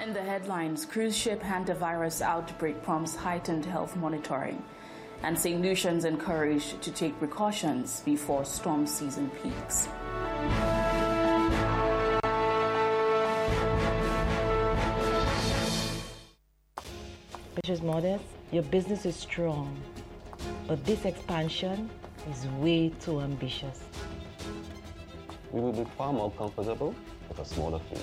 In the headlines, cruise ship hantavirus outbreak prompts heightened health monitoring, and St. Lucians encouraged to take precautions before storm season peaks. Mrs. Modest, your business is strong, but this expansion is way too ambitious. We will be far more comfortable with a smaller fleet.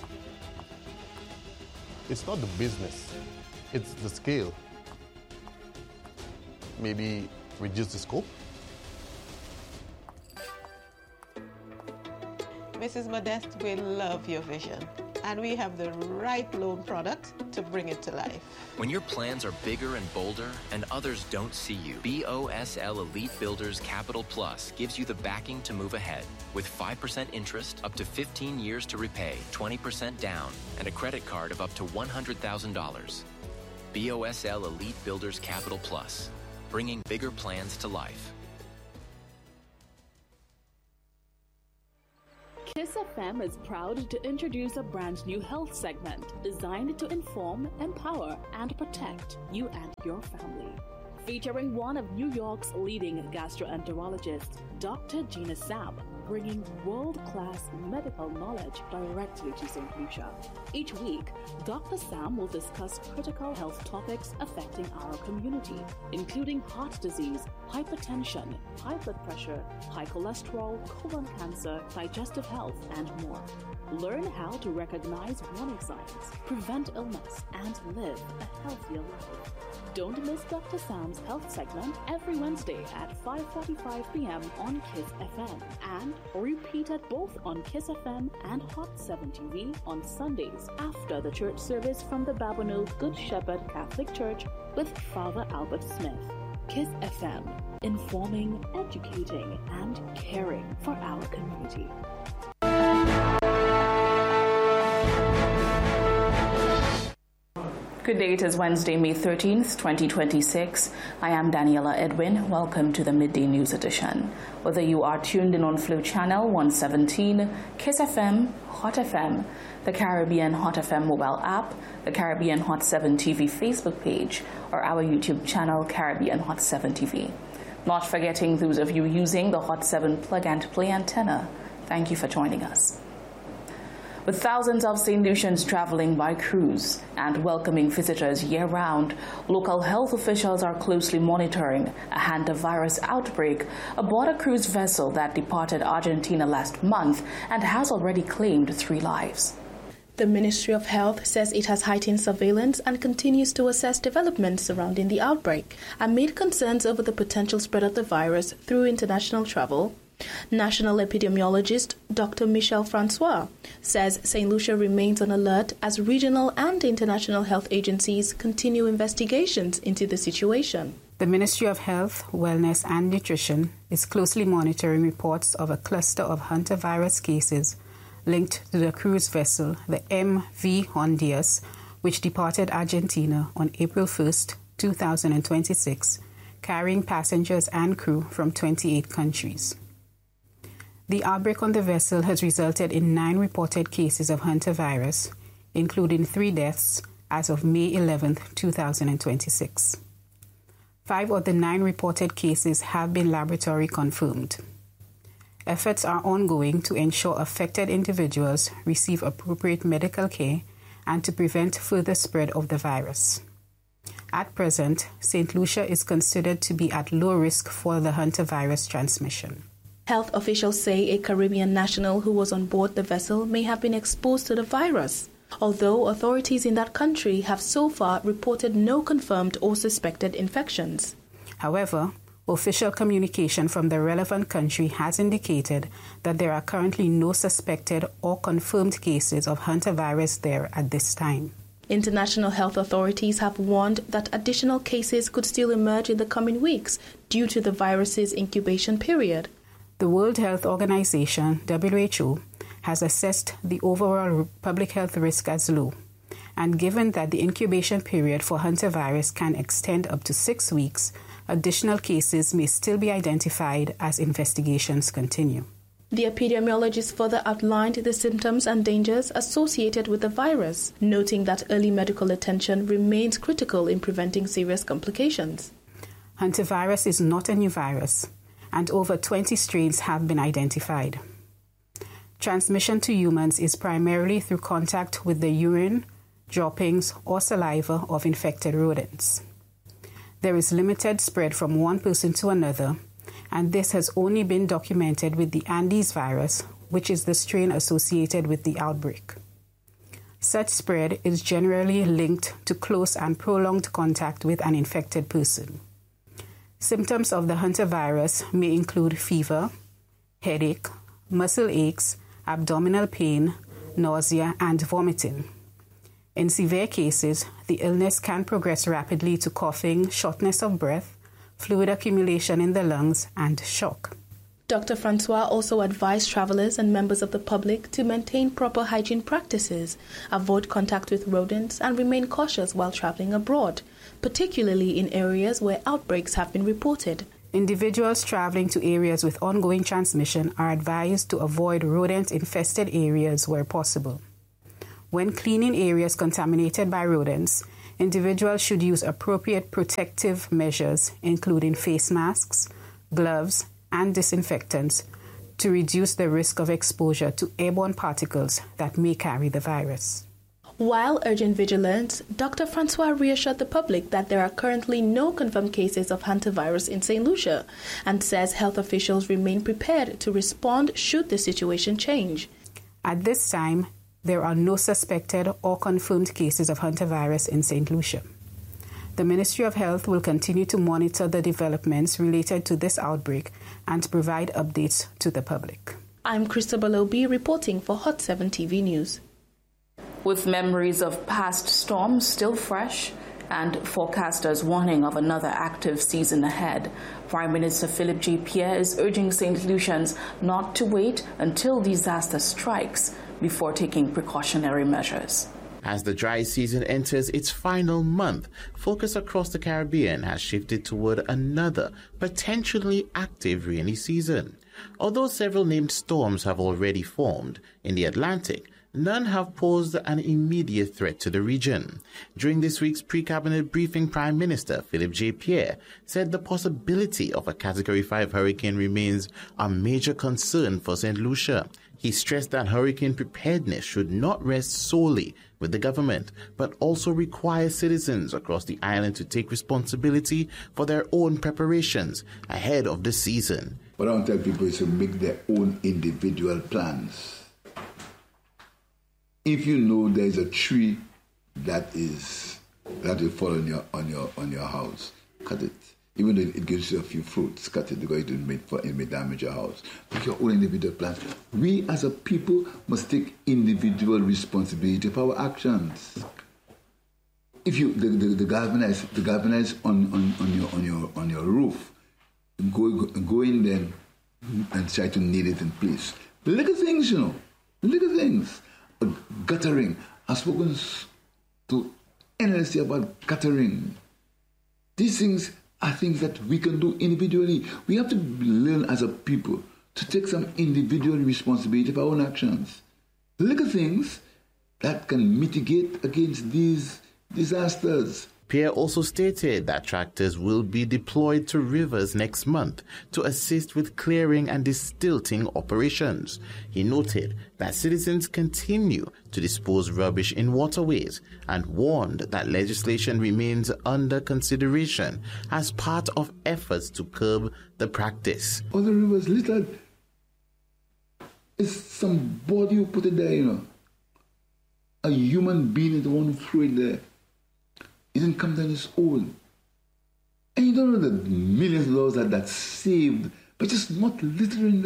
It's not the business, it's the scale. Maybe reduce the scope? Mrs. Modeste, we love your vision, and we have the right loan product to bring it to life. When your plans are bigger and bolder and others don't see you, BOSL Elite Builders Capital Plus gives you the backing to move ahead with 5% interest, up to 15 years to repay, 20% down, and a credit card of up to $100,000. BOSL Elite Builders Capital Plus, bringing bigger plans to life. Kiss FM is proud to introduce a brand new health segment designed to inform, empower, and protect you and your family. Featuring one of New York's leading gastroenterologists, Dr. Gina Sam, bringing world-class medical knowledge directly to St. Lucia. Each week, Dr. Sam will discuss critical health topics affecting our community, including heart disease, hypertension, high blood pressure, high cholesterol, colon cancer, digestive health, and more. Learn how to recognize warning signs, prevent illness, and live a healthier life. Don't miss Dr. Sam's health segment every Wednesday at 5:45 p.m. on Kiss FM, and repeated both on Kiss FM and Hot 7 TV on Sundays after the church service from the Babonneau Good Shepherd Catholic Church with Father Albert Smith. Kiss FM, informing, educating, and caring for our community. Good day, it is Wednesday, May 13th, 2026. I am Daniela Edwin. Welcome to the Midday News Edition. Whether you are tuned in on Flow Channel 117, Kiss FM, Hot FM, the Caribbean Hot FM mobile app, the Caribbean Hot 7 TV Facebook page, or our YouTube channel, Caribbean Hot 7 TV. Not forgetting those of you using the Hot 7 plug-and-play antenna. Thank you for joining us. With thousands of St. Lucians traveling by cruise and welcoming visitors year-round, local health officials are closely monitoring a hantavirus outbreak aboard a cruise vessel that departed Argentina last month and has already claimed 3 lives. The Ministry of Health says it has heightened surveillance and continues to assess developments surrounding the outbreak amid concerns over the potential spread of the virus through international travel. National epidemiologist Dr. Michel Francois says St. Lucia remains on alert as regional and international health agencies continue investigations into the situation. The Ministry of Health, Wellness and Nutrition is closely monitoring reports of a cluster of hantavirus cases linked to the cruise vessel, the MV Hondias, which departed Argentina on April 1st, 2026, carrying passengers and crew from 28 countries. The outbreak on the vessel has resulted in 9 reported cases of hantavirus, including 3 deaths as of May 11, 2026. 5 of the 9 reported cases have been laboratory confirmed. Efforts are ongoing to ensure affected individuals receive appropriate medical care and to prevent further spread of the virus. At present, St. Lucia is considered to be at low risk for the hantavirus transmission. Health officials say a Caribbean national who was on board the vessel may have been exposed to the virus, although authorities in that country have so far reported no confirmed or suspected infections. However, official communication from the relevant country has indicated that there are currently no suspected or confirmed cases of hantavirus there at this time. International health authorities have warned that additional cases could still emerge in the coming weeks due to the virus's incubation period. The World Health Organization, WHO, has assessed the overall public health risk as low, and given that the incubation period for hantavirus can extend up to 6 weeks, additional cases may still be identified as investigations continue. The epidemiologist further outlined the symptoms and dangers associated with the virus, noting that early medical attention remains critical in preventing serious complications. Hantavirus is not a new virus, and over 20 strains have been identified. Transmission to humans is primarily through contact with the urine, droppings, or saliva of infected rodents. There is limited spread from one person to another, and this has only been documented with the Andes virus, which is the strain associated with the outbreak. Such spread is generally linked to close and prolonged contact with an infected person. Symptoms of the hantavirus may include fever, headache, muscle aches, abdominal pain, nausea, and vomiting. In severe cases, the illness can progress rapidly to coughing, shortness of breath, fluid accumulation in the lungs, and shock. Dr. Francois also advised travelers and members of the public to maintain proper hygiene practices, avoid contact with rodents, and remain cautious while traveling abroad, particularly in areas where outbreaks have been reported. Individuals traveling to areas with ongoing transmission are advised to avoid rodent-infested areas where possible. When cleaning areas contaminated by rodents, individuals should use appropriate protective measures, including face masks, gloves, and disinfectants, to reduce the risk of exposure to airborne particles that may carry the virus. While urging vigilance, Dr. Francois reassured the public that there are currently no confirmed cases of hantavirus in St. Lucia, and says health officials remain prepared to respond should the situation change. At this time, there are no suspected or confirmed cases of hantavirus in St. Lucia. The Ministry of Health will continue to monitor the developments related to this outbreak and provide updates to the public. I'm Christabel Obi reporting for Hot 7 TV News. With memories of past storms still fresh and forecasters warning of another active season ahead, Prime Minister Philip J. Pierre is urging St. Lucians not to wait until disaster strikes before taking precautionary measures. As the dry season enters its final month, focus across the Caribbean has shifted toward another potentially active rainy season. Although several named storms have already formed in the Atlantic, none have posed an immediate threat to the region. During this week's pre-cabinet briefing, Prime Minister Philip J. Pierre said the possibility of a Category 5 hurricane remains a major concern for St. Lucia. He stressed that hurricane preparedness should not rest solely with the government, but also require citizens across the island to take responsibility for their own preparations ahead of the season. What I want to tell people is to make their own individual plans. If you know there is a tree that will fall on your house, cut it. Even though it gives you a few fruits, cut it because it may damage your house. Make your own individual plans. We as a people must take individual responsibility for our actions. If you the galvanize on your roof, go in there and try to nail it in place. Little things, little things. Guttering. I've spoken to NLC about guttering. These things are things that we can do individually. We have to learn as a people to take some individual responsibility for our own actions. Little things that can mitigate against these disasters. Pierre also stated that tractors will be deployed to rivers next month to assist with clearing and distilting operations. He noted that citizens continue to dispose rubbish in waterways and warned that legislation remains under consideration as part of efforts to curb the practice. All the rivers littered. It's somebody who put it there, A human being is the one who threw it there. It didn't come down its own. And you don't know the millions of dollars that's saved by just not littering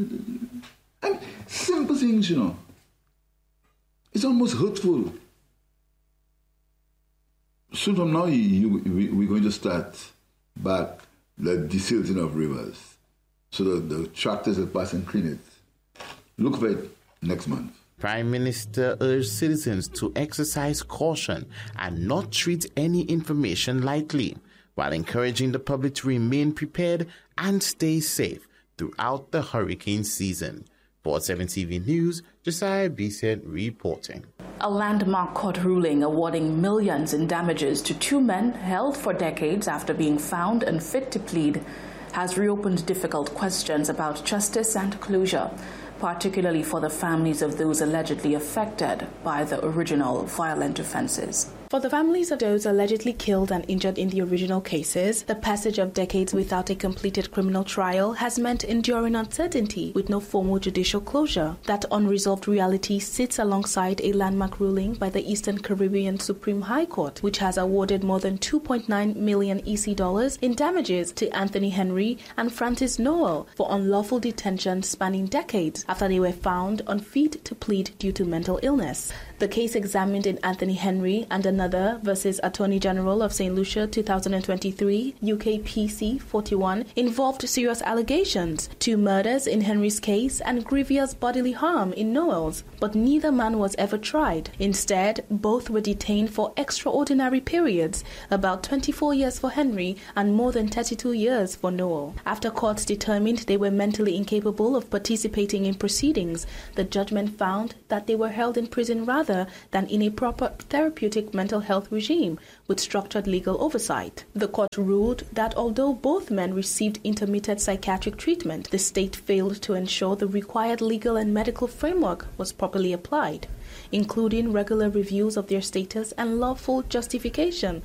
simple things, It's almost hurtful. Soon from now, we're going to start back the desilting of rivers so that the tractors will pass and clean it. Look for it next month. Prime Minister urged citizens to exercise caution and not treat any information lightly, while encouraging the public to remain prepared and stay safe throughout the hurricane season. For 7 TV News, Josiah Beeson reporting. A landmark court ruling awarding millions in damages to 2 men held for decades after being found unfit to plead has reopened difficult questions about justice and closure, particularly for the families of those allegedly affected by the original violent offenses. For the families of those allegedly killed and injured in the original cases, the passage of decades without a completed criminal trial has meant enduring uncertainty with no formal judicial closure. That unresolved reality sits alongside a landmark ruling by the Eastern Caribbean Supreme High Court, which has awarded more than $2.9 million EC in damages to Anthony Henry and Francis Noel for unlawful detention spanning decades after they were found unfit to plead due to mental illness. The case examined in Anthony Henry and Another versus Attorney General of St. Lucia 2023, UKPC 41, involved serious allegations, 2 murders in Henry's case and grievous bodily harm in Noel's, but neither man was ever tried. Instead, both were detained for extraordinary periods, about 24 years for Henry and more than 32 years for Noel. After courts determined they were mentally incapable of participating in proceedings, the judgment found that they were held in prison rather than in a proper therapeutic mental health regime with structured legal oversight. The court ruled that although both men received intermittent psychiatric treatment, the state failed to ensure the required legal and medical framework was properly applied, including regular reviews of their status and lawful justification